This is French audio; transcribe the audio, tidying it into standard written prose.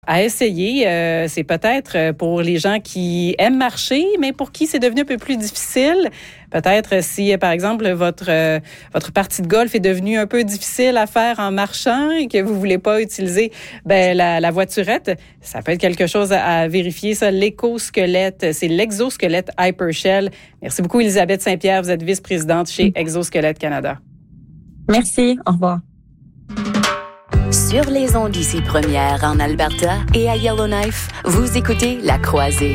À essayer, c'est peut-être pour les gens qui aiment marcher, mais pour qui c'est devenu un peu plus difficile. Peut-être si, par exemple, votre partie de golf est devenue un peu difficile à faire en marchant et que vous voulez pas utiliser la voiturette, ça peut être quelque chose à vérifier. Ça, l'écosquelette, c'est l'exosquelette Hypershell. Merci beaucoup, Elisabeth Saint-Pierre. Vous êtes vice-présidente chez Exosquelette Canada. Merci. Au revoir. Sur les ondes d'ici Première en Alberta et à Yellowknife, vous écoutez La Croisée.